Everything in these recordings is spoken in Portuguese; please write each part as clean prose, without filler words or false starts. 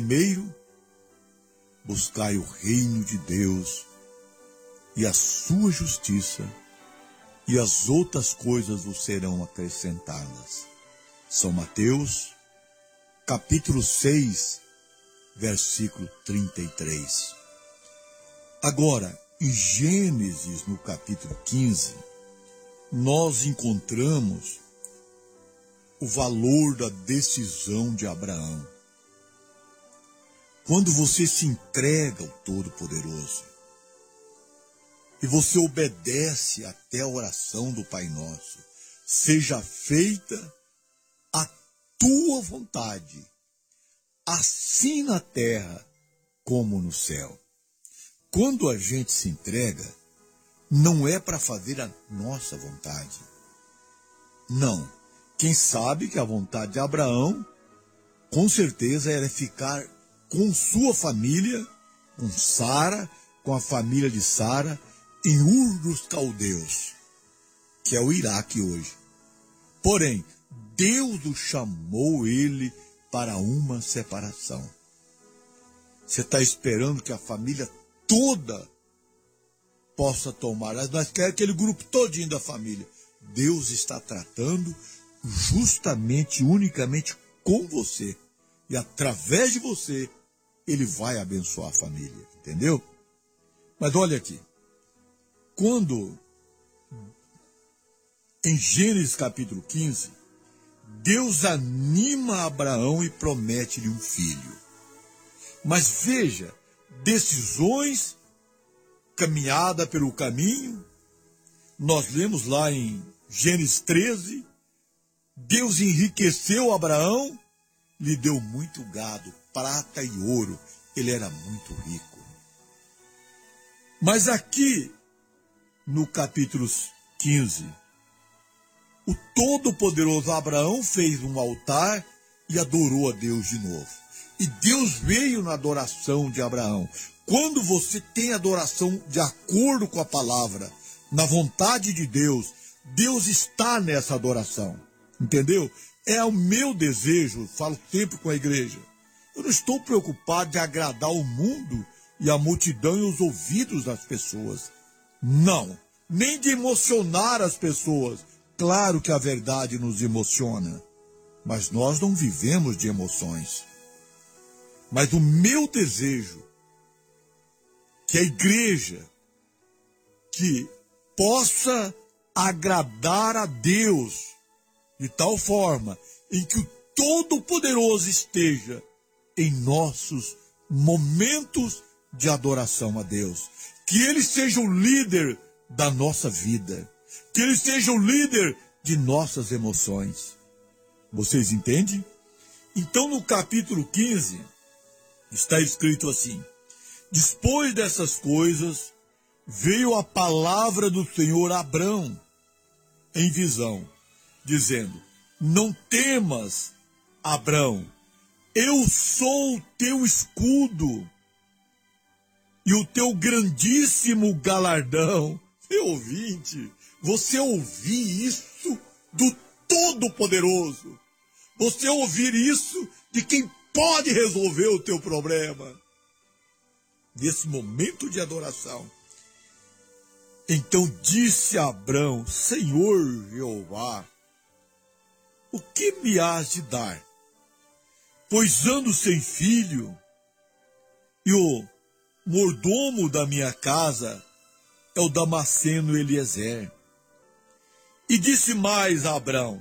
primeiro buscai o reino de Deus e a sua justiça, e as outras coisas vos serão acrescentadas. São Mateus, capítulo 6, versículo 33. Agora, em Gênesis, no capítulo 15, nós encontramos o valor da decisão de Abraão. Quando você se entrega ao Todo-Poderoso e você obedece até a oração do Pai Nosso, seja feita a tua vontade, assim na terra como no céu. Quando a gente se entrega, não é para fazer a nossa vontade. Não. Quem sabe que a vontade de Abraão, com certeza, era ficar com sua família, com Sara, com a família de Sara, em Ur dos Caldeus, que é o Iraque hoje. Porém, Deus o chamou ele para uma separação. Você está esperando que a família toda possa tomar, nós queremos aquele grupo todinho da família. Deus está tratando justamente, unicamente com você. E através de você, ele vai abençoar a família, entendeu? Mas olha aqui, quando em Gênesis capítulo 15, Deus anima Abraão e promete-lhe um filho. Mas veja, decisões, caminhada pelo caminho, nós lemos lá em Gênesis 13, Deus enriqueceu Abraão, lhe deu muito gado, prata e ouro, ele era muito rico. Mas aqui, no capítulo 15, o todo-poderoso Abraão fez um altar e adorou a Deus de novo. E Deus veio na adoração de Abraão. Quando você tem adoração de acordo com a palavra, na vontade de Deus, Deus está nessa adoração. Entendeu? É o meu desejo, falo sempre com a igreja. Eu não estou preocupado de agradar o mundo e a multidão e os ouvidos das pessoas. Não. Nem de emocionar as pessoas. Claro que a verdade nos emociona, mas nós não vivemos de emoções. Mas o meu desejo, que a igreja, que possa agradar a Deus, de tal forma em que o Todo-Poderoso esteja em nossos momentos de adoração a Deus. Que Ele seja o líder da nossa vida. Que Ele seja o líder de nossas emoções. Vocês entendem? Então, no capítulo 15, está escrito assim: depois dessas coisas, veio a palavra do Senhor a Abrão em visão, dizendo: não temas, Abrão, eu sou o teu escudo e o teu grandíssimo galardão. Meu ouvinte, você ouvir isso do Todo-Poderoso, você ouvir isso de quem pode resolver o teu problema, nesse momento de adoração. Então disse Abrão: Senhor Jeová, o que me has de dar? Pois ando sem filho, e o mordomo da minha casa é o Damasceno Eliezer. E disse mais a Abrão: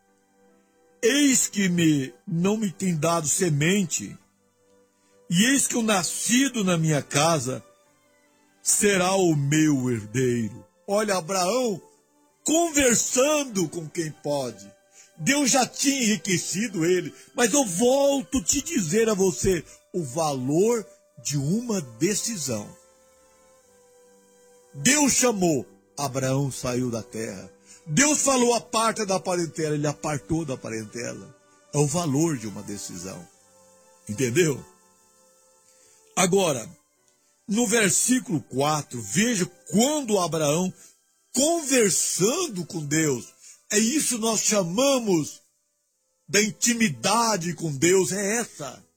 eis que não me tem dado semente, e eis que o nascido na minha casa será o meu herdeiro. Olha, Abraão conversando com quem pode. Deus já tinha enriquecido ele, mas eu volto a te dizer a você o valor de uma decisão. Deus chamou, Abraão saiu da terra. Deus falou: aparta da parentela, ele apartou da parentela. É o valor de uma decisão. Entendeu? Agora, no versículo 4, veja quando Abraão, conversando com Deus, é isso nós chamamos da intimidade com Deus, é essa.